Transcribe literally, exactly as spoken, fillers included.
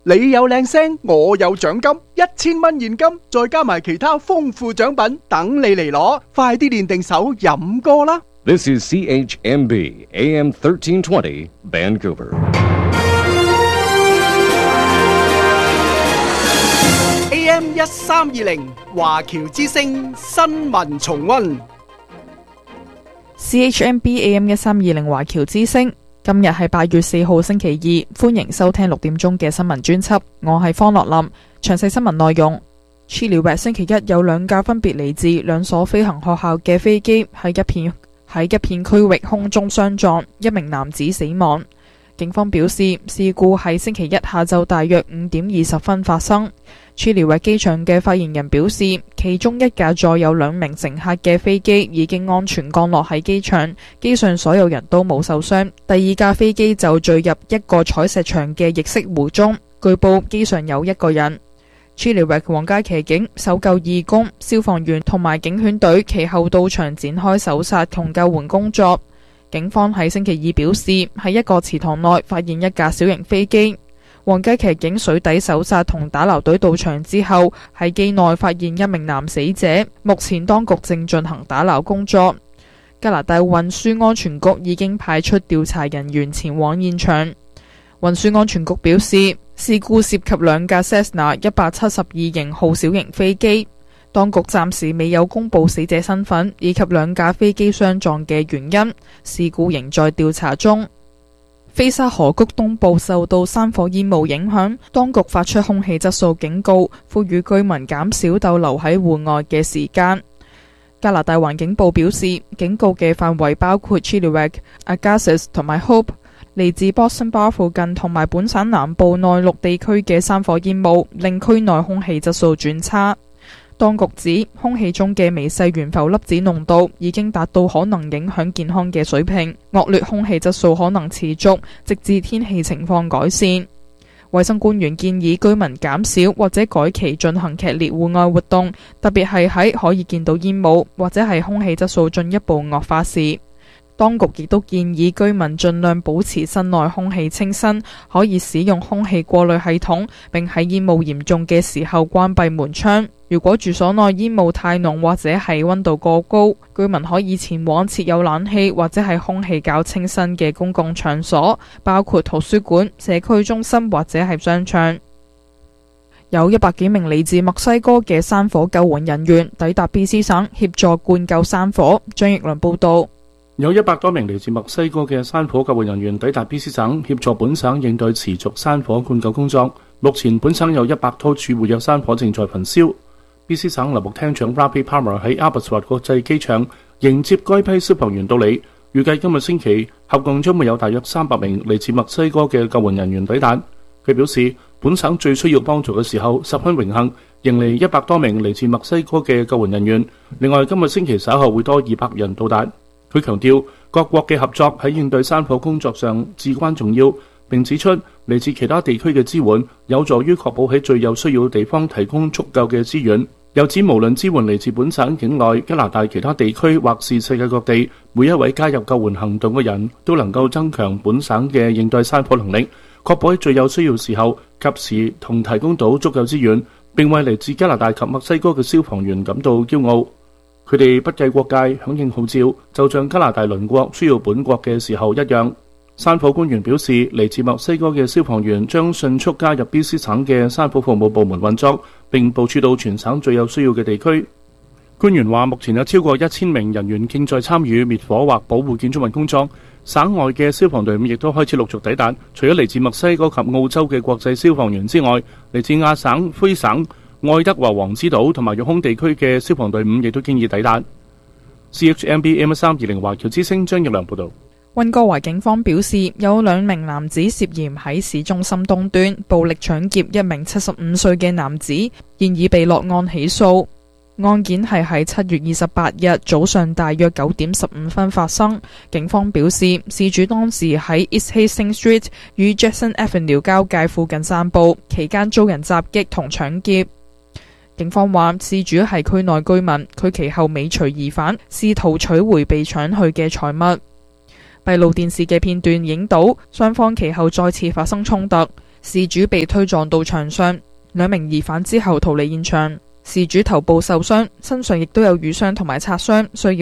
你有靚聲，我有獎金，一千蚊現金，再加埋其他豐富獎品，等你嚟攞。快啲練定手飲歌啦！ This is C H M B A M thirteen twenty Vancouver. A M 一三二零華僑之聲新聞重溫。 C H M B A M 一三二零華僑之聲。今日係八月四號星期二，歡迎收聽六點鐘嘅新聞專輯，我係方樂林。詳細新聞內容：Chilliwack星期一有兩架分別嚟自兩所飛行學校嘅飛機喺一片喺一片區域空中相撞，一名男子死亡。警方表示，事故喺星期一下晝大約五點二十分發生。Chilliwack機場嘅發言人表示，其中一架載有兩名乘客嘅飛機已經安全降落喺機場，機上所有人都冇受傷。第二架飛機就墜入一個採石場嘅液色湖中，據報機上有一個人。Chilliwack 皇家騎警、搜救義工、消防員同埋警犬隊其後到場展開搜查同救援工作。警方喺星期二表示，喺一個池塘內發現一架小型飛機。皇家騎警水底搜查同打撈隊到場之後，喺機內發現一名男死者。目前當局正進行打撈工作。加拿大運輸安全局已經派出調查人員前往現場。運輸安全局表示，事故涉及兩架 Cessna 一百七十二型號小型飛機。當局暫時未有公布死者身份以及兩架飛機相撞嘅原因，事故仍在調查中。菲沙河谷東部受到山火煙霧影響，當局發出空氣質素警告，呼籲居民減少逗留喺戶外嘅時間。加拿大環境部表示，警告嘅範圍包括 Chilliwack、Agassiz 同埋 Hope。嚟自 Boston Bar 附近同埋本省南部內陸地區嘅山火煙霧令區內空氣質素轉差。當局指空氣中嘅微細懸浮粒子濃度已經達到可能影響健康嘅水平，惡劣空氣質素可能持續直至天氣情況改善。衛生官員建議居民減少或者改期進行劇烈戶外活動，特別係喺可以見到煙霧或者係空氣質素進一步惡化時。當局亦都建議居民盡量保持室內空氣清新，可以使用空氣過濾系統，並喺煙霧嚴重嘅時候關閉門窗。如果住所內煙霧太濃或者係溫度過高，居民可以前往設有冷氣或者係空氣較清新嘅公共場所，包括圖書館、社區中心或者係商場。有一百幾名嚟自墨西哥嘅山火救援人員抵達 B C 省協助灌救山火。張奕倫報道。 有一百多名嚟自墨西哥嘅山火救援人員抵達 B C 省協助本省應對持續山火灌救工作。目前本省有一百多處活躍山火正在焚燒。B C 省林務廳長 Ravi Palmer 喺 Abbotsford 國際機場迎接該批消防員到嚟，預計今日星期合共將會有大約三百名嚟自墨西哥嘅救援人員抵達。佢表示，本省最需要幫助嘅時候，十分榮幸迎嚟一百多名嚟自墨西哥嘅救援人員。另外，今日星期稍後會多二百人到達。佢強調，各國嘅合作喺應對山火工作上至關重要，並指出嚟自其他地區嘅支援有助於確保喺最有需要嘅地方提供足夠嘅資源。又指無論支援嚟自本省境內、加拿大其他地區或是世界各地，每一位加入救援行動嘅人都能夠增強本省嘅應對山火能力，確保喺最有需要時候及時同提供到足夠資源，並為嚟自加拿大及墨西哥嘅消防員感到驕傲。佢哋不計國界，響應號召，就像加拿大鄰國需要本國嘅時候一樣。山火官員表示，嚟自墨西哥嘅消防員將迅速加入 B C 省嘅山火服務部門運作，並部署到全省最有需要嘅地區。官員話，目前有超過一千名人員正在參與滅火或保護建築物工作。省外嘅消防隊伍亦都開始陸續抵達。除咗嚟自墨西哥及澳洲嘅國際消防員之外，嚟自亞省、魁省、愛德華王子島同埋育空地區嘅消防隊伍亦都經已抵達。C H M B M 三二零華僑之聲張奕良報道。 溫哥華警方表示，有兩名男子涉嫌喺市中心東端暴力搶劫一名七十五歲嘅男子，現已被落案起訴。案件係喺七月二十八日早上大約九點十五分發生。警方表示，事主當時喺 East Hastings Street 與 Jackson Avenue 交界附近散步，期間遭人襲擊同搶劫。警方話，事主係區內居民，佢其後尾隨疑犯，試圖取回被搶去嘅財物。閉路電視嘅片段影到雙方其後再次發生衝突。 事主被推撞到牆上，兩名疑犯之後逃離現場。事主頭部受傷，身上亦都有瘀傷同埋擦傷，需要